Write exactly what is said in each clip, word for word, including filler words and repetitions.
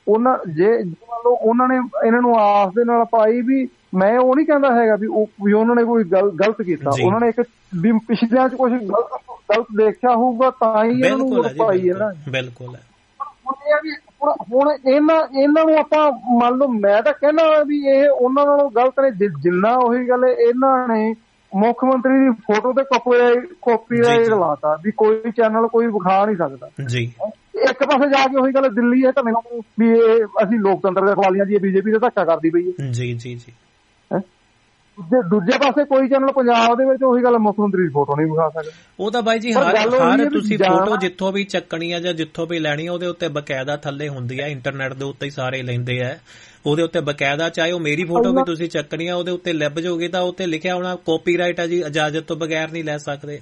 ਉਹਨਾਂ ਜੇ ਮੰਨ ਲਓ ਉਹਨਾਂ ਨੇ ਇਹਨਾਂ ਨੂੰ ਆਸ ਦੇ ਨਾਲ ਪਾਈ ਵੀ, ਮੈਂ ਉਹ ਨਹੀਂ ਕਹਿੰਦਾ ਹੈਗਾ ਵੀ ਉਹ ਵੀ ਉਹਨਾਂ ਨੇ ਕੋਈ ਗਲ ਗਲਤ ਕੀਤਾ, ਉਹਨਾਂ ਨੇ ਇੱਕ ਵੀ ਪਿਛਲਿਆਂ ਚ ਕੁਛ ਗਲਤ ਗਲਤ ਦੇਖਿਆ ਹੋਊਗਾ ਤਾਂ ਹੀ ਇਹਨਾਂ ਨੂੰ ਪਾਈ ਹੈ ਨਾ। ਬਿਲਕੁਲ। ਹੁਣ ਇਹਨਾਂ ਇਹਨਾਂ ਨੂੰ ਆਪਾਂ ਮੰਨ ਲਓ, ਮੈਂ ਤਾਂ ਕਹਿੰਦਾ ਵੀ ਇਹ ਉਹਨਾਂ ਨਾਲੋਂ ਗਲਤ ਨੇ ਜਿੰਨਾ, ਉਹੀ ਗੱਲ ਇਹਨਾਂ ਨੇ ਮੁੱਖ ਮੰਤਰੀ ਦੀ ਫੋਟੋ ਤੇ ਕਾਪੀਰਾਈਟ ਕਾਪੀਰਾਈਟ ਲਾਤਾ ਵੀ ਕੋਈ ਚੈਨਲ ਕੋਈ ਵਿਖਾ ਨਹੀਂ ਸਕਦਾ ਜੀ। ਇੱਕ ਪਾਸੇ ਜਾ ਕੇ ਉਹੀ ਗੱਲ ਦਿੱਲੀ ਹੈ ਤਾਂ ਵੀ ਇਹ ਅਸੀਂ ਲੋਕਤੰਤਰ ਦੇ ਖਵਾਲੀਆਂ ਜੀ ਬੀਜੇਪੀ ਤੇ ਧੱਕਾ ਕਰਦੀ ਪਈ ਹੈ ਜੀ ਜੀ ਜੀ। ਦੂਜੇ ਪਾਸੇ ਕੋਈ ਚੈਨਲ ਪੰਜਾਬ ਦੇ ਵਿੱਚ ਉਹੀ ਗੱਲ ਮੁੱਖ ਮੰਤਰੀ ਦੀ ਫੋਟੋ ਨਹੀਂ ਵਿਖਾ ਸਕਦੇ। ਉਹ ਤਾਂ ਬਾਈ ਜੀ ਹਰ ਹਰ ਤੁਸੀਂ ਫੋਟੋ ਜਿੱਥੋਂ ਵੀ ਚੱਕਣੀ ਆ ਜਾਂ ਜਿੱਥੋਂ ਵੀ ਲੈਣੀ ਆ ਉਹਦੇ ਉੱਤੇ ਬਕਾਇਦਾ ਥੱਲੇ ਹੁੰਦੀ ਆ, ਇੰਟਰਨੈਟ ਦੇ ਉੱਤੇ ਹੀ ਸਾਰੇ ਲੈਂਦੇ ਆ, ਉਹਦੇ ਉੱਤੇ ਬਕਾਇਦਾ ਚਾਹੇ ਉਹ ਮੇਰੀ ਫੋਟੋ ਵੀ ਤੁਸੀਂ ਚੱਕਣੀ ਆ ਉਹਦੇ ਉੱਤੇ ਲਿਪ ਜਾਓਗੇ ਤਾਂ ਉੱਤੇ ਲਿਖਿਆ ਹੋਣਾ ਕਾਪੀਰਾਈਟ ਆ ਜੀ, ਇਜਾਜ਼ਤ ਤੋਂ ਬਗੈਰ ਨਹੀਂ ਲੈ ਸਕਦੇ।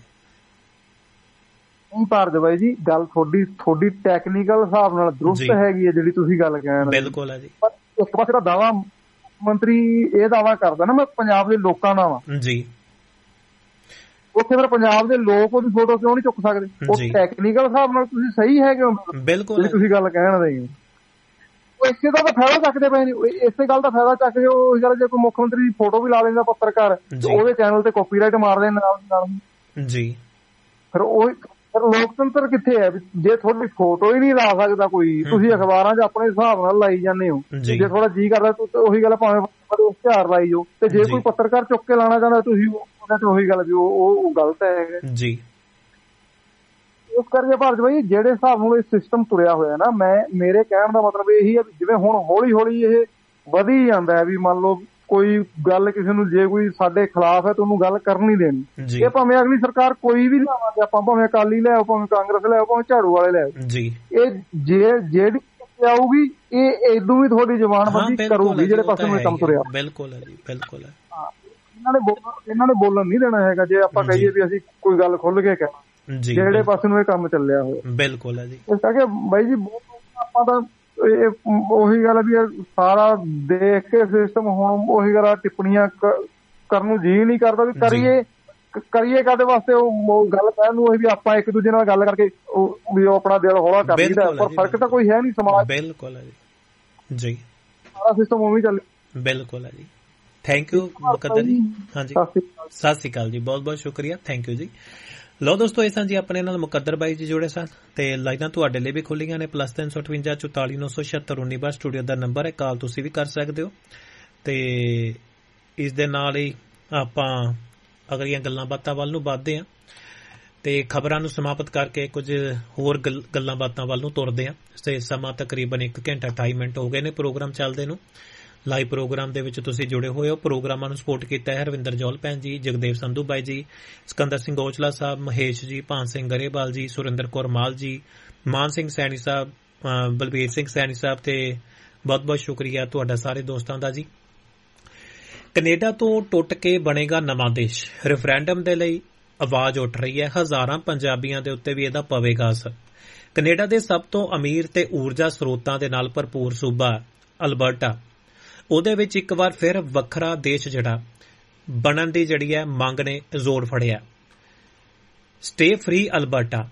ਨਹੀਂ ਭਾਰਤ ਬਾਈ ਜੀ, ਗੱਲ ਤੁਹਾਡੀ ਤੁਹਾਡੀ ਟੈਕਨੀਕਲ ਹਿਸਾਬ ਨਾਲ ਦਰੁਸਤ ਹੈਗੀ ਹੈ ਜਿਹੜੀ ਤੁਸੀਂ ਗੱਲ ਕਹਿਣ। ਬਿਲਕੁਲ ਹੈ ਜੀ। ਇੱਕ ਪਾਸੇ ਦਾ ਦਾਵਾ ਮੰਤਰੀ ਇਹ ਦਾਵਾ ਕਰਦਾ ਨਾ ਮੈਂ ਪੰਜਾਬ ਦੇ ਲੋਕਾਂ ਨਾਲ ਵਾਂ ਜੀ, ਉੱਥੇ ਫਿਰ ਪੰਜਾਬ ਦੇ ਲੋਕ ਉਹਦੀ ਫੋਟੋ ਕਿਉਂ ਨਹੀਂ ਚੁੱਕ ਸਕਦੇ? ਉਹ ਟੈਕਨੀਕਲ ਹਿਸਾਬ ਨਾਲ ਤੁਸੀਂ ਸਹੀ ਹੈਗੇ ਹੋ। ਬਿਲਕੁਲ ਤੁਸੀਂ ਗੱਲ ਕਹਿਣ ਦੇ ਉਹ ਇਸੇ ਦਾ ਤਾਂ ਫਾਇਦਾ ਚੱਕਦੇ ਪਏ ਨੇ, ਇਸੇ ਗੱਲ ਦਾ ਫਾਇਦਾ ਚੱਕ ਕੇ ਉਹ ਗੱਲ ਜੇ ਕੋਈ ਮੁੱਖ ਮੰਤਰੀ ਦੀ ਫੋਟੋ ਵੀ ਲਾ ਲੈਂਦਾ ਪੱਤਰਕਾਰ ਉਹਦੇ ਚੈਨਲ ਤੇ ਕਾਪੀਰਾਈਟ ਮਾਰਦੇ ਨਾਲ ਨਾਲ ਜੀ। ਫਿਰ ਉਹ ਫਿਰ ਲੋਕਤੰਤਰ ਕਿੱਥੇ ਹੈ? ਜੇ ਤੁਹਾਡੀ ਫੋਟੋ ਹੀ ਨਹੀਂ ਲਾ ਸਕਦਾ ਕੋਈ, ਤੁਸੀਂ ਅਖਬਾਰਾਂ 'ਚ ਆਪਣੇ ਹਿਸਾਬ ਨਾਲ ਲਾਈ ਜਾਂਦੇ ਹੋ, ਜੇ ਥੋੜਾ ਜੀਅ ਕਰਦਾ ਉਹੀ ਗੱਲ ਭਾਵੇਂ ਇਸ਼ਤਿਹਾਰ ਲਾਈ ਜਾਓ, ਤੇ ਜੇ ਕੋਈ ਪੱਤਰਕਾਰ ਚੁੱਕ ਕੇ ਲਾਉਣਾ ਚਾਹੁੰਦਾ ਤੁਸੀਂ ਉਹਦੇ ਤੇ ਉਹੀ ਗੱਲ ਵੀ ਉਹ ਗਲਤ ਹੈ ਜੀ। ਇਸ ਕਰਕੇ ਭਾਰਤ ਬਾਈ ਜਿਹੜੇ ਹਿਸਾਬ ਨਾਲ ਇਹ ਸਿਸਟਮ ਤੁਰਿਆ ਹੋਇਆ ਨਾ, ਮੈਂ ਮੇਰੇ ਕਹਿਣ ਦਾ ਮਤਲਬ ਇਹੀ ਹੈ ਵੀ ਜਿਵੇਂ ਹੁਣ ਹੌਲੀ ਹੌਲੀ ਇਹ ਵਧੀ ਜਾਂਦਾ ਹੈ ਵੀ ਮੰਨ ਲਓ ਕੋਈ ਗੱਲ ਕਿਸੇ ਨੂੰ ਜੇ ਕੋਈ ਸਾਡੇ ਖਿਲਾਫ ਹੈ ਤਾਂ ਉਹਨੂੰ ਗੱਲ ਕਰਨ ਨਹੀਂ ਦੇਣੀ। ਇਹ ਭਾਵੇਂ ਅਗਲੀ ਸਰਕਾਰ ਕੋਈ ਵੀ ਲਿਆਵਾਂਗੇ ਆਪਾਂ, ਭਾਵੇਂ ਅਕਾਲੀ ਲੈ ਆਓ, ਭਾਵੇਂ ਕਾਂਗਰਸ ਲੈ ਆਓ, ਭਾਵੇਂ ਝਾੜੂ ਵਾਲੇ ਲੈ ਆਓ ਜੀ, ਇਹ ਜੇ ਜਿਹੜੀ ਆਊਗੀ ਇਹ ਏਦੋਂ ਵੀ ਤੁਹਾਡੀ ਜ਼ਬਾਨ ਬੰਦੀ ਕਰੂਗੀ ਜਿਹੜੇ ਪਾਸੇ ਨੂੰ ਕੰਮ ਤੁਰਿਆ। ਬਿਲਕੁਲ ਹੈ ਜੀ, ਬਿਲਕੁਲ ਹੈ। ਇਹਨਾਂ ਨੇ ਇਹਨਾਂ ਨੇ ਬੋਲਣ ਨਹੀਂ ਦੇਣਾ ਹੈਗਾ ਜੇ ਆਪਾਂ ਕਹੀਏ ਵੀ ਅਸੀਂ ਕੋਈ ਗੱਲ ਖੁੱਲ ਕੇ ਕਹਿਣਾ, ਜਿਹੜੇ ਪਾਸੇ ਨੂੰ ਇਹ ਕੰਮ ਚੱਲਿਆ ਹੋਇਆ। ਬਿਲਕੁਲ ਹੈ ਜੀ। ਇਸ ਕਰਕੇ ਬਾਈ ਜੀ ਆਪਾਂ ਤਾਂ ਉਹੀ ਗੱਲ ਵੀ ਸਾਰਾ ਦੇਖ ਕੇ ਸਿਸਟਮ ਹੁਣ ਉਹੀ ਗੱਲ ਟਿੱਪਣੀਆਂ ਕਰਨ ਨੂੰ ਜੀਅ ਨਹੀਂ ਕਰਦਾ ਵੀ ਕਰੀਏ ਕਰੀਏ ਕਾਹਦੇ ਵਾਸਤੇ। ਉਹ ਗੱਲ ਕਹਿਣ ਨੂੰ ਵੀ ਆਪਾਂ ਇੱਕ ਦੂਜੇ ਨਾਲ ਗੱਲ ਕਰਕੇ ਵੀ ਉਹ ਆਪਣਾ ਦਿਲ ਹੌਲਾ ਕਰ ਲਈਦਾ, ਪਰ ਫਰਕ ਤਾਂ ਕੋਈ ਹੈ ਨਹੀਂ ਸਮਾਜ। ਬਿਲਕੁਲ ਹੈ ਜੀ, ਸਾਰਾ ਸਿਸਟਮ ਉਵੇਂ ਚੱਲ। ਬਿਲਕੁਲ ਹੈ ਜੀ। ਥੈਂਕ ਯੂ ਮੁਕੱਦਰ ਜੀ। ਹਾਂਜੀ ਸਤਿ ਸ਼੍ਰੀ ਅਕਾਲ ਜੀ, ਬਹੁਤ ਬਹੁਤ ਸ਼ੁਕਰੀਆ, ਥੈਂਕ ਯੂ ਜੀ। ਲਓ ਦੋਸਤੋ, ਇਹ ਸਨ ਜੀ ਆਪਣੇ ਨਾਲ ਮੁਕੱਦਰ ਬਾਈ ਜੀ ਜੁੜੇ ਸਨ, ਤੇ ਲਾਈਨਾਂ ਤੁਹਾਡੇ ਲਈ ਵੀ ਖੁੱਲੀਆਂ ਨੇ। ਪਲੱਸ ਤਿੰਨ ਸੌ ਅਠਵੰਜਾ ਚੁਤਾਲੀ ਨੌ ਸੌ ਛਿਅੱਤਰ ਉੱਨੀ ਬਾਰ ਸਟੂਡੀਓ ਦਾ ਨੰਬਰ ਹੈ, ਕਾਲ ਤੁਸੀਂ ਵੀ ਕਰ ਸਕਦੇ ਹੋ। ਤੇ ਇਸ ਦੇ ਨਾਲ ਹੀ ਆਪਾਂ ਅਗਲੀਆਂ ਗੱਲਾਂ ਬਾਤਾਂ ਵੱਲ ਨੂੰ ਵੱਧਦੇ ਹਾਂ ਤੇ ਖਬਰਾਂ ਨੂੰ ਸਮਾਪਤ ਕਰਕੇ ਕੁਝ ਹੋਰ ਗੱਲਾਂ ਬਾਤਾਂ ਵੱਲ ਨੂੰ ਤੁਰਦੇ ਹਾਂ। ਤੇ ਸਮਾਂ ਤਕਰੀਬਨ ਇੱਕ ਘੰਟਾ ਅਠਾਈ ਮਿੰਟ ਹੋ ਗਏ ਨੇ ਪ੍ਰੋਗਰਾਮ ਚੱਲਦੇ ਨੂੰ। ਲਾਈਵ ਪ੍ਰੋਗਰਾਮ ਦੇ ਵਿੱਚ ਤੁਸੀਂ ਜੁੜੇ ਹੋਏ ਹੋ। ਪ੍ਰੋਗਰਾਮਾਂ ਨੂੰ ਸਪੋਰਟ ਕੀਤਾ ਹੈ ਹਰਵਿੰਦਰ ਜੌਲ ਭੈਣ ਜੀ, ਜਗਦੇਵ ਸੰਧੂ ਬਾਈ ਜੀ, ਸਿਕੰਦਰ ਸਿੰਘ ਔਜਲਾ ਸਾਹਿਬ, ਮਹੇਸ਼ ਜੀ, ਭਾਨ ਸਿੰਘ ਗਰੇਵਾਲ ਜੀ, ਸੁਰਿੰਦਰ ਕੌਰ ਮਾਲ ਜੀ, ਮਾਨ ਸਿੰਘ ਸੈਣੀ ਸਾਹਿਬ, ਬਲਬੀਰ ਸਿੰਘ ਸੈਣੀ ਸਾਹਿਬ, ਤੇ ਬਹੁਤ ਬਹੁਤ ਸ਼ੁਕਰੀਆ ਤੁਹਾਡਾ ਸਾਰੇ ਦੋਸਤਾਂ ਦਾ ਜੀ। ਕੈਨੇਡਾ ਤੋਂ ਟੁੱਟ ਕੇ ਬਣੇਗਾ ਨਵਾਂ ਦੇਸ਼, ਰੈਫਰੈਂਡਮ ਦੇ ਲਈ ਆਵਾਜ਼ ਉੱਠ ਰਹੀ ਹੈ। ਹਜ਼ਾਰਾਂ ਪੰਜਾਬੀਆਂ ਦੇ ਉੱਤੇ ਵੀ ਇਹਦਾ ਪਵੇਗਾ ਅਸਰ। ਕੈਨੇਡਾ ਦੇ ਸਭ ਤੋਂ ਅਮੀਰ ਤੇ ਊਰਜਾ ਸਰੋਤਾਂ ਦੇ ਨਾਲ ਭਰਪੂਰ ਸੂਬਾ ਅਲਬਰਟਾ, ਉਹਦੇ ਵਿੱਚ ਇੱਕ ਵਾਰ ਫਿਰ ਵੱਖਰਾ ਦੇਸ਼ ਜਿਹੜਾ ਬਣਨ ਦੀ ਜਿਹੜੀ ਹੈ ਮੰਗ ਨੇ ਜ਼ੋਰ ਫੜਿਆ। ਸਟੇ ਫ੍ਰੀ ਅਲਬਰਟਾ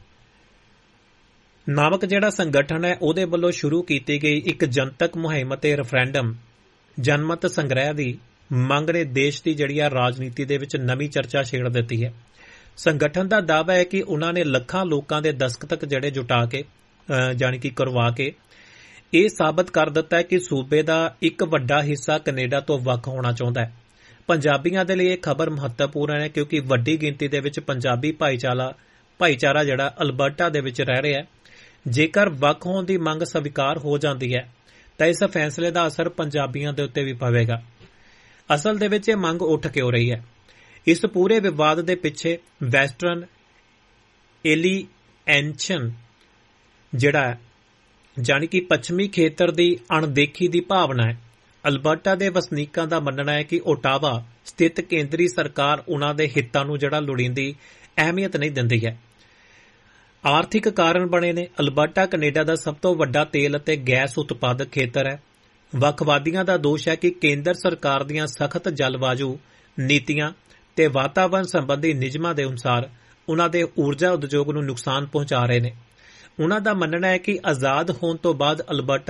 ਨਾਮਕ ਜਿਹੜਾ ਸੰਗਠਨ ਹੈ ਉਹਦੇ ਵੱਲੋਂ ਸ਼ੁਰੂ ਕੀਤੀ ਗਈ ਇੱਕ ਜਨਤਕ ਮੁਹਿੰਮ ਅਤੇ ਰੈਫਰੈਂਡਮ ਜਨਮਤ ਸੰਗ੍ਰਹਿ ਦੀ ਮੰਗ ਨੇ ਦੇਸ਼ ਦੀ ਜਿਹੜੀ ਆ ਰਾਜਨੀਤੀ ਦੇ ਵਿੱਚ ਨਵੀਂ ਚਰਚਾ ਛੇੜ ਦਿੱਤੀ ਹੈ। ਸੰਗਠਨ ਦਾ ਦਾਅਵਾ ਹੈ ਕਿ ਉਹਨਾਂ ਨੇ ਲੱਖਾਂ ਲੋਕਾਂ ਦੇ ਦਸਤਖਤ ਜਿਹੜੇ ਜੁਟਾ ਕੇ ਜਾਣੀ ਕਿ ਕਰਵਾ ਕੇ ਇਹ ਸਾਬਤ ਕਰ ਦਿੱਤਾ ਹੈ ਕਿ ਸੂਬੇ ਦਾ ਇੱਕ ਵੱਡਾ ਹਿੱਸਾ ਕੈਨੇਡਾ ਤੋਂ ਵੱਖ ਹੋਣਾ ਚਾਹੁੰਦਾ ਹੈ। ਪੰਜਾਬੀਆਂ ਦੇ ਲਈ ਇਹ ਖਬਰ ਮਹੱਤਵਪੂਰਨ ਹੈ ਕਿਉਂਕਿ ਵੱਡੀ ਗਿਣਤੀ ਦੇ ਵਿੱਚ ਪੰਜਾਬੀ ਭਾਈਚਾਰਾ ਭਾਈਚਾਰਾ ਜਿਹੜਾ ਅਲਬਰਟਾ ਦੇ ਵਿੱਚ ਰਹਿ ਰਿਹਾ ਹੈ। ਜੇਕਰ ਵੱਖ ਹੋਣ ਦੀ ਮੰਗ ਸਵੀਕਾਰ ਹੋ ਜਾਂਦੀ ਹੈ ਤਾਂ ਇਸ ਫੈਸਲੇ ਦਾ ਅਸਰ ਪੰਜਾਬੀਆਂ ਦੇ ਉੱਤੇ ਵੀ ਪਵੇਗਾ। ਅਸਲ ਦੇ ਵਿੱਚ ਇਹ ਮੰਗ ਉੱਠ ਕਿਉਂ ਰਹੀ ਹੈ? ਇਸ ਪੂਰੇ ਵਿਵਾਦ ਦੇ ਪਿੱਛੇ ਵੈਸਟਰਨ ਏਲੀਐਨਸ਼ਨ ਜਿਹੜਾ ਜਾਣੀ ਕਿ ਪੱਛਮੀ ਖੇਤਰ ਦੀ ਅਣਦੇਖੀ ਦੀ ਭਾਵਨਾ ਹੈ। ਅਲਬਰਟਾ ਦੇ ਵਸਨੀਕਾਂ ਦਾ ਮੰਨਣਾ ਹੈ ਕਿ ਓਟਾਵਾ ਸਥਿਤ ਕੇਂਦਰੀ ਸਰਕਾਰ ਉਨ੍ਹਾਂ ਦੇ ਹਿੱਤਾਂ ਨੂੰ ਜਿਹੜਾ ਲੋੜੀਂਦੀ ਅਹਿਮੀਅਤ ਨਹੀਂ ਦਿੰਦੀ ਹੈ। ਆਰਥਿਕ ਕਾਰਨ ਬਣੇ ਨੇ। ਅਲਬਰਟਾ ਕੈਨੇਡਾ ਦਾ ਸਭ ਤੋਂ ਵੱਡਾ ਤੇਲ ਅਤੇ ਗੈਸ ਉਤਪਾਦਕ ਖੇਤਰ ਹੈ। ਵੱਖਵਾਦੀਆਂ ਦਾ ਦੋਸ਼ ਹੈ ਕਿ ਕੇਂਦਰ ਸਰਕਾਰ ਦੀਆਂ ਸਖਤ ਜਲਵਾਯੂ ਨੀਤੀਆਂ ਤੇ ਵਾਤਾਵਰਣ ਸੰਬੰਧੀ ਨਿਯਮਾਂ ਦੇ ਅਨੁਸਾਰ ਉਨ੍ਹਾਂ ਦੇ ਊਰਜਾ ਉਦਯੋਗ ਨੂੰ ਨੁਕਸਾਨ ਪਹੁੰਚਾ ਰਹੇ ਨੇ। ਉਨ੍ਹਾਂ ਦਾ ਮੰਨਣਾ ਹੈ ਕਿ ਆਜ਼ਾਦ ਹੋਣ ਤੋਂ ਬਾਅਦ ਅਲਬਰਟਾ